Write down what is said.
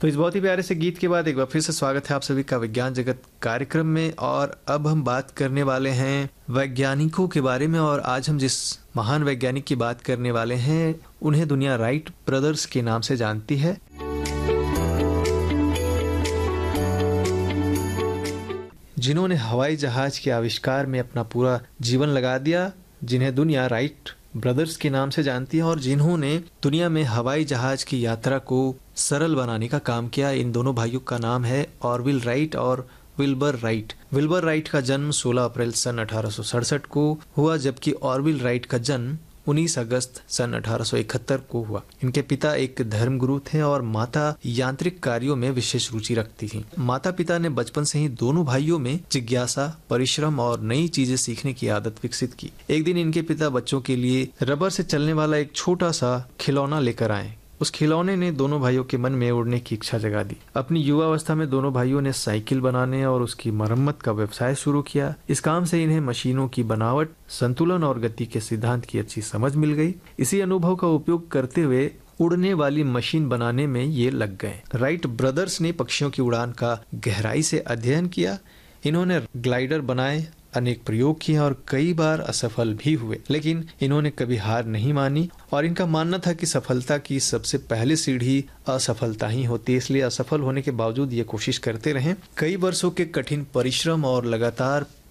तो इस बहुत ही प्यारे से गीत के बाद एक बार फिर से स्वागत है आप सभी का विज्ञान जगत कार्यक्रम में। और अब हम बात करने वाले हैं वैज्ञानिकों के बारे में। और आज हम जिस महान वैज्ञानिक की बात करने वाले हैं उन्हें दुनिया राइट ब्रदर्स के नाम से जानती है। जिन्होंने हवाई जहाज के आविष्कार में अपना पूरा जीवन लगा दिया, जिन्हें दुनिया राइट ब्रदर्स के नाम से जानती है और जिन्होंने दुनिया में हवाई जहाज की यात्रा को सरल बनाने का काम किया। इन दोनों भाइयों का नाम है ऑरविल राइट और विल्बर राइट। विल्बर राइट का जन्म 16 अप्रैल सन 1867 को हुआ, जबकि ऑरविल राइट का जन्म 19 अगस्त सन 1871 को हुआ। इनके पिता एक धर्मगुरु थे और माता यांत्रिक कार्यों में विशेष रुचि रखती थीं। माता पिता ने बचपन से ही दोनों भाइयों में जिज्ञासा, परिश्रम और नई चीजें सीखने की आदत विकसित की। एक दिन इनके पिता बच्चों के लिए रबर से चलने वाला एक छोटा सा खिलौना लेकर आए। उस खिलौने ने दोनों भाइयों के मन में उड़ने की इच्छा जगा दी। अपनी युवावस्था में दोनों भाइयों ने साइकिल बनाने और उसकी मरम्मत का व्यवसाय शुरू किया। इस काम से इन्हें मशीनों की बनावट, संतुलन और गति के सिद्धांत की अच्छी समझ मिल गई। इसी अनुभव का उपयोग करते हुए उड़ने वाली मशीन बनाने में ये लग गए। राइट ब्रदर्स ने पक्षियों की उड़ान का गहराई से अध्ययन किया। इन्होंने ग्लाइडर बनाए, अनेक प्रयोग किए और कई बार असफल भी हुए, लेकिन इन्होंने कभी हार नहीं मानी और इनका मानना था कि सफलता की सबसे पहली सीढ़ी असफलता ही होती है। इसलिए असफल होने के बावजूद ये कोशिश करते रहे। कई वर्षों के कठिन परिश्रम और लगातार